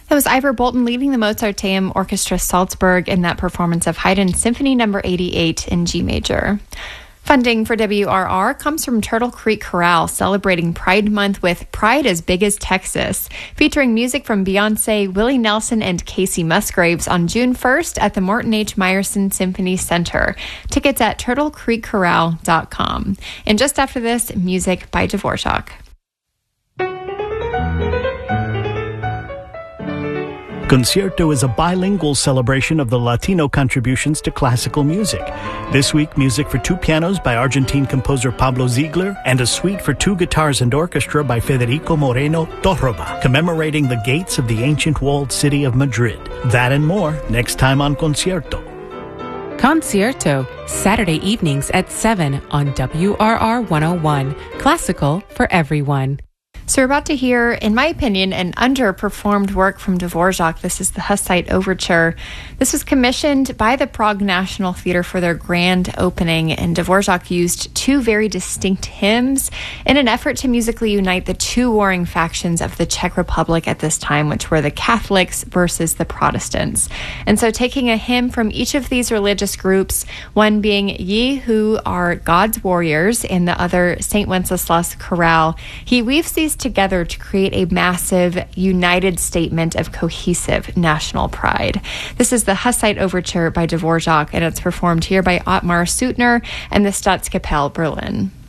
That was Ivor Bolton leading the Mozarteum Orchestra Salzburg in that performance of Haydn Symphony No. 88 in G major. Funding for WRR comes from Turtle Creek Chorale, celebrating Pride Month with Pride as Big as Texas, featuring music from Beyonce, Willie Nelson, and Casey Musgraves on June 1st at the Morton H. Meyerson Symphony Center. Tickets at turtlecreekchorale.com. And just after this, music by Dvorak. Concierto is a bilingual celebration of the Latino contributions to classical music. This week, music for two pianos by Argentine composer Pablo Ziegler and a suite for two guitars and orchestra by Federico Moreno Torroba, commemorating the gates of the ancient walled city of Madrid. That and more next time on Concierto. Concierto, Saturday evenings at 7 on WRR 101. Classical for everyone. So we're about to hear, in my opinion, an underperformed work from Dvorak. This is the Hussite Overture. This was commissioned by the Prague National Theatre for their grand opening, and Dvorak used two very distinct hymns in an effort to musically unite the two warring factions of the Czech Republic at this time, which were the Catholics versus the Protestants. And so taking a hymn from each of these religious groups, one being Ye Who Are God's Warriors and the other St. Wenceslas Chorale, he weaves these together to create a massive, united statement of cohesive national pride. This is the Hussite Overture by Dvorak, and it's performed here by Ottmar Suttner and the Staatskapelle Berlin.